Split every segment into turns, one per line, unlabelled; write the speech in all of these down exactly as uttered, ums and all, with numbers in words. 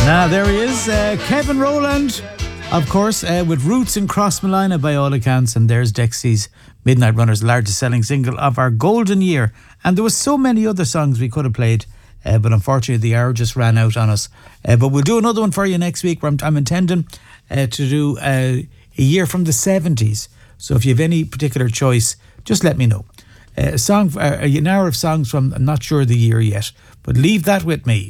Now there he is, uh, Kevin Rowland, of course, uh, with roots in Crossmolina by all accounts, and there's Dexy's Midnight Runner's largest selling single of our golden year. And there was so many other songs we could have played, uh, but unfortunately the hour just ran out on us. Uh, but we'll do another one for you next week, where I'm, I'm intending uh, to do uh, a year from the seventies. So if you have any particular choice, just let me know. Uh, a song, uh, an hour of songs from, I'm not sure the year yet, but leave that with me.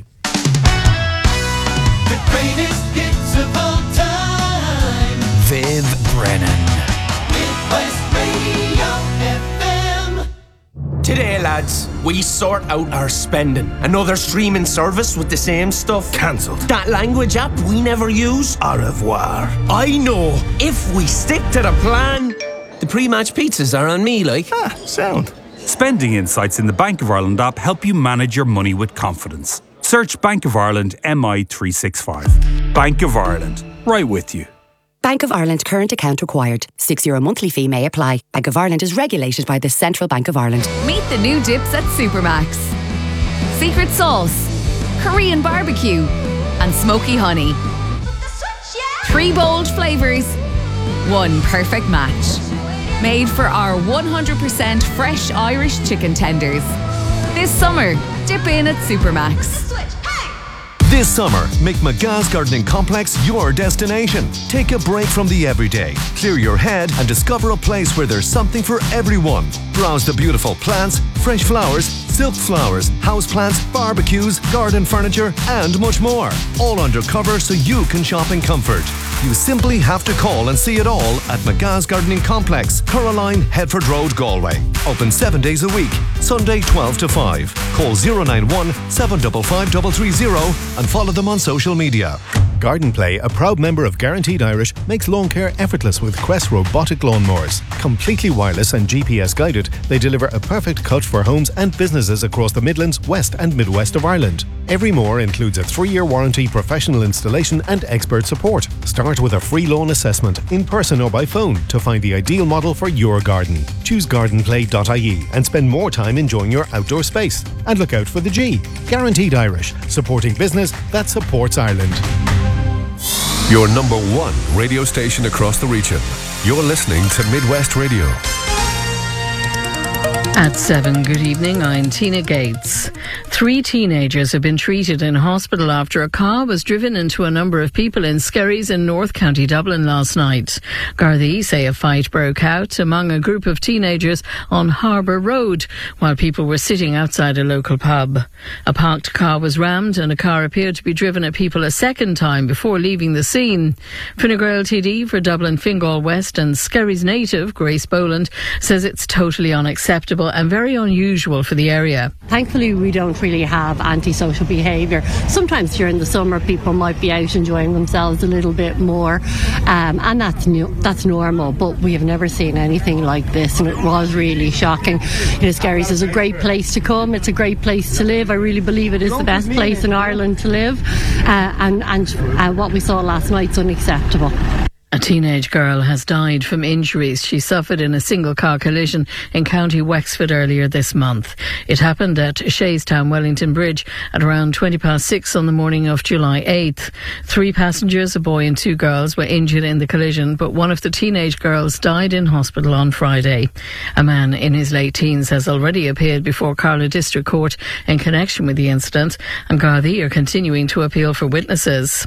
The greatest hits of all time.
Viv Brennan.
Midwest Radio F M.
Today, lads, we sort out our spending. Another streaming service with the same stuff.
Cancelled.
That language app we never use.
Au revoir.
I know. If we stick to the plan, the pre-match pizzas are on me, like.
Ah, sound.
Spending insights in the Bank of Ireland app help you manage your money with confidence. Search Bank of Ireland M I three sixty-five. Bank of Ireland, right with you.
Bank of Ireland current account required. six euro monthly fee may apply. Bank of Ireland is regulated by the Central Bank of Ireland.
Meet the new dips at Supermax. Secret sauce, Korean barbecue, and smoky honey. Three bold flavours, one perfect match. Made for our one hundred percent fresh Irish chicken tenders. This summer, dip in at Supermax.
This summer, make McGa's Gardening Complex your destination. Take a break from the everyday, clear your head, and discover a place where there's something for everyone. Browse the beautiful plants, fresh flowers, silk flowers, houseplants, barbecues, garden furniture, and much more. All under cover so you can shop in comfort. You simply have to call and see it all at McGa's Gardening Complex, Coraline, Headford Road, Galway. Open seven days a week, Sunday twelve to five. Call zero nine one, seven five five three three zero and follow them on social media.
Garden Play, a proud member of Guaranteed Irish, makes lawn care effortless with Quest robotic lawnmowers. Completely wireless and G P S guided, they deliver a perfect cut for homes and businesses across the Midlands, West and Midwest of Ireland. Every mower includes a three-year warranty, professional installation and expert support. Start with a free lawn assessment, in person or by phone, to find the ideal model for your garden. Choose garden play dot I E and spend more time enjoying your outdoor space. And look out for the G. Guaranteed Irish, supporting business that supports Ireland.
Your number one radio station across the region. You're listening to Midwest Radio.
At seven, good evening, I'm Tina Gates. Three teenagers have been treated in hospital after a car was driven into a number of people in Skerries in North County Dublin last night. Gardaí say a fight broke out among a group of teenagers on Harbour Road while people were sitting outside a local pub. A parked car was rammed and a car appeared to be driven at people a second time before leaving the scene. Fine Gael T D for Dublin, Fingal West and Skerries native Grace Boland says it's totally unacceptable and very unusual for the area.
Thankfully, we don't really have antisocial behaviour. Sometimes during the summer, people might be out enjoying themselves a little bit more, um, and that's new, that's normal. But we have never seen anything like this, and it was really shocking. You know, Skerries is a great place to come. It's a great place to live. I really believe it is the best place in Ireland to live, uh, and and uh, what we saw last night's unacceptable.
A teenage girl has died from injuries she suffered in a single-car collision in County Wexford earlier this month. It happened at Shaystown Wellington Bridge at around twenty past six on the morning of July eighth. Three passengers, a boy and two girls, were injured in the collision, but one of the teenage girls died in hospital on Friday. A man in his late teens has already appeared before Carlow District Court in connection with the incident, and Gardaí are continuing to appeal for witnesses.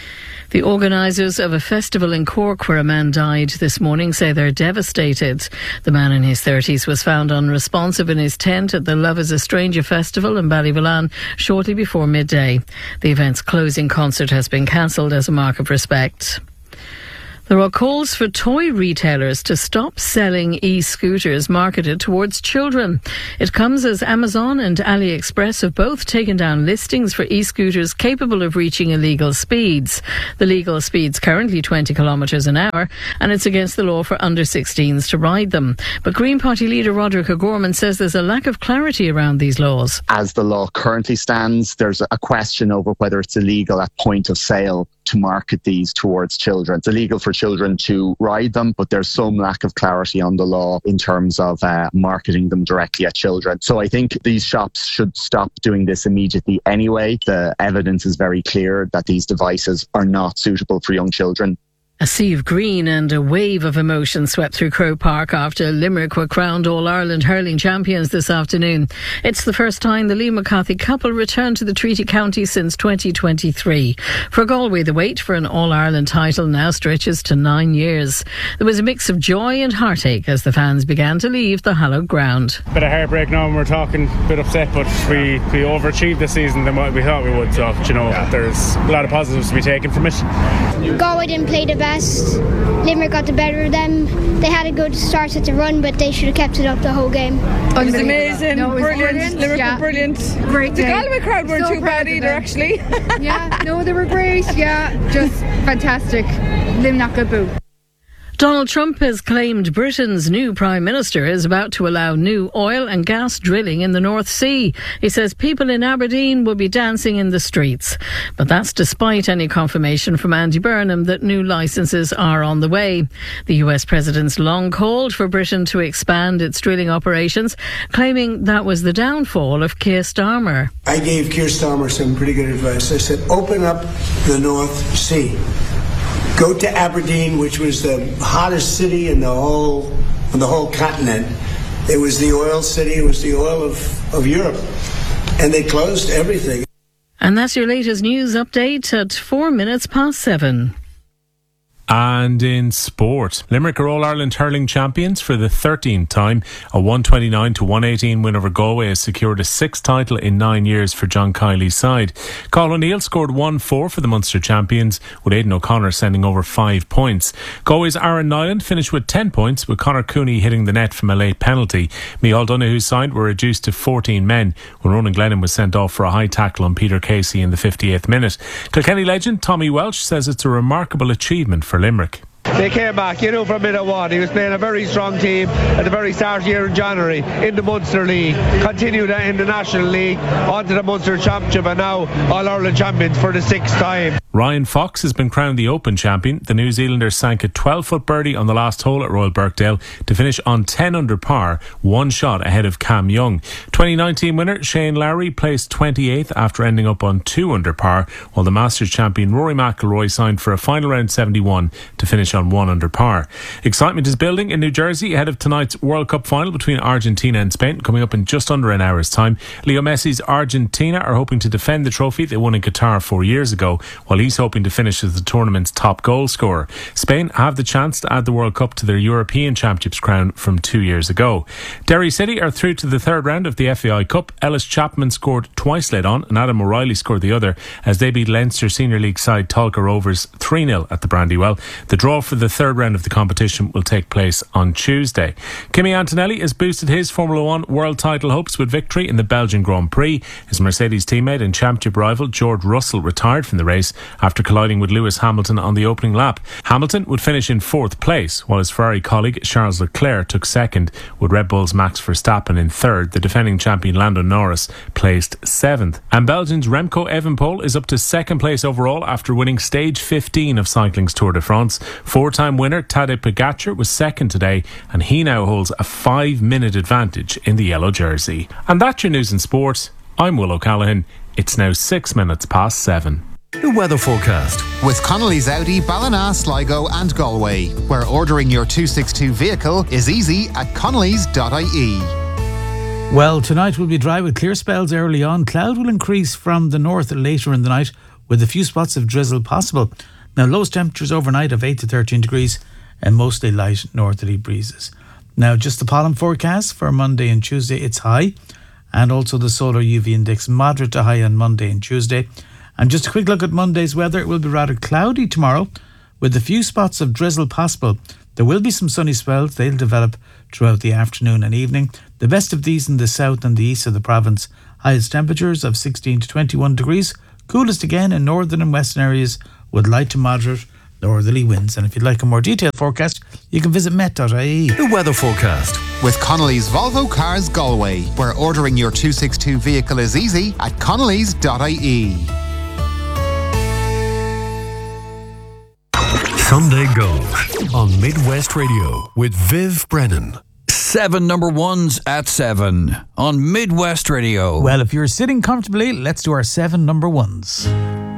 The organisers of a festival in Cork where a man died this morning say they're devastated. The man in his thirties was found unresponsive in his tent at the Love is a Stranger festival in Ballyvolane shortly before midday. The event's closing concert has been cancelled as a mark of respect. There are calls for toy retailers to stop selling e-scooters marketed towards children. It comes as Amazon and AliExpress have both taken down listings for e-scooters capable of reaching illegal speeds. The legal speed's currently twenty kilometres an hour, and it's against the law for under sixteens to ride them. But Green Party leader Roderick O'Gorman says there's a lack of clarity around these laws.
As the law currently stands, there's a question over whether it's illegal at point of sale to market these towards children. It's illegal for children to ride them, but there's some lack of clarity on the law in terms of uh, marketing them directly at children. So I think these shops should stop doing this immediately anyway. The evidence is very clear that these devices are not suitable for young children.
A sea of green and a wave of emotion swept through Croke Park after Limerick were crowned All-Ireland hurling champions this afternoon. It's the first time the Lee McCarthy couple returned to the Treaty County since twenty twenty-three. For Galway, the wait for an All-Ireland title now stretches to nine years. There was a mix of joy and heartache as the fans began to leave the hallowed ground.
Bit of heartbreak now and we're talking a bit upset, but we, we overachieved this season than what we thought we would, so you know, yeah. There's a lot of positives to be taken from it.
Galway didn't play the best. Limerick got the better of them. They had a good start at the run, but they should have kept it up the whole game.
It was amazing, no, it was brilliant. brilliant. Limerick yeah. were brilliant. Great The day. Galway crowd weren't so too bad either, actually. Yeah, no, they were great. Yeah, just fantastic. Limerick boo.
Donald Trump has claimed Britain's new Prime Minister is about to allow new oil and gas drilling in the North Sea. He says people in Aberdeen will be dancing in the streets. But that's despite any confirmation from Andy Burnham that new licences are on the way. The U S President's long called for Britain to expand its drilling operations, claiming that was the downfall of Keir Starmer.
I gave Keir Starmer some pretty good advice. I said, open up the North Sea. Go to Aberdeen, which was the hottest city in the whole on the whole continent. It was the oil city. It was the oil of, of Europe. And they closed everything.
And that's your latest news update at four minutes past seven.
And in sport, Limerick are All-Ireland hurling champions for the thirteenth time. A one twenty-nine to one eighteen win over Galway has secured a sixth title in nine years for John Kiley's side. Colin O'Neill scored one four for the Munster champions, with Aidan O'Connor sending over five points. Galway's Aaron Nyland finished with ten points, with Conor Cooney hitting the net from a late penalty. Micheál Donoghue's side were reduced to fourteen men when Ronan Glennon was sent off for a high tackle on Peter Casey in the fifty-eighth minute. Kilkenny legend Tommy Welsh says it's a remarkable achievement for Limerick.
They came back, you know, from minute one. He was playing a very strong team at the very start of the year in January in the Munster League, continued in the National League, onto the Munster Championship, and now All-Ireland champions for the sixth time.
Ryan Fox has been crowned the Open champion. The New Zealander sank a twelve-foot birdie on the last hole at Royal Birkdale to finish on ten under par, one shot ahead of Cam Young. twenty nineteen winner Shane Lowry placed twenty-eighth after ending up on two under par, while the Masters champion Rory McIlroy signed for a final round seventy-one to finish on one under par. Excitement is building in New Jersey ahead of tonight's World Cup final between Argentina and Spain, coming up in just under an hour's time. Leo Messi's Argentina are hoping to defend the trophy they won in Qatar four years ago, while he's hoping to finish as the tournament's top goal scorer. Spain have the chance to add the World Cup to their European Championships crown from two years ago. Derry City are through to the third round of the F A I Cup. Ellis Chapman scored twice late on and Adam O'Reilly scored the other as they beat Leinster Senior League side Tolka Rovers three nil at the Brandywell. The draw for the third round of the competition will take place on Tuesday. Kimi Antonelli has boosted his Formula One world title hopes with victory in the Belgian Grand Prix. His Mercedes teammate and championship rival George Russell retired from the race after colliding with Lewis Hamilton on the opening lap. Hamilton would finish in fourth place, while his Ferrari colleague Charles Leclerc took second, with Red Bull's Max Verstappen in third. The defending champion Lando Norris placed seventh. And Belgium's Remco Evenepoel is up to second place overall after winning stage fifteen of cycling's Tour de France. Four-time winner Tadej Pogacar was second today, and he now holds a five-minute advantage in the yellow jersey. And that's your news in sport. I'm Will O'Callaghan. It's now six minutes past seven.
The weather forecast with Connolly's Audi, Ballina, Sligo and Galway, where ordering your two sixty-two vehicle is easy at connellys dot I E.
Well, tonight will be dry with clear spells early on. Cloud will increase from the north later in the night with a few spots of drizzle possible. Now, lowest temperatures overnight of eight to thirteen degrees and mostly light northerly breezes. Now, just the pollen forecast for Monday and Tuesday, it's high, and also the solar U V index moderate to high on Monday and Tuesday. And just a quick look at Monday's weather. It will be rather cloudy tomorrow with a few spots of drizzle possible. There will be some sunny spells. They'll develop throughout the afternoon and evening. The best of these in the south and the east of the province. Highest temperatures of sixteen to twenty-one degrees. Coolest again in northern and western areas with light to moderate northerly winds. And if you'd like a more detailed forecast, you can visit met dot I E.
The weather forecast with Connolly's Volvo Cars Galway, where ordering your two sixty-two vehicle is easy at connellys dot I E.
Sunday Go on Midwest Radio with Viv Brennan.
Seven number ones at seven on Midwest Radio.
Well, if you're sitting comfortably, let's do our seven number ones.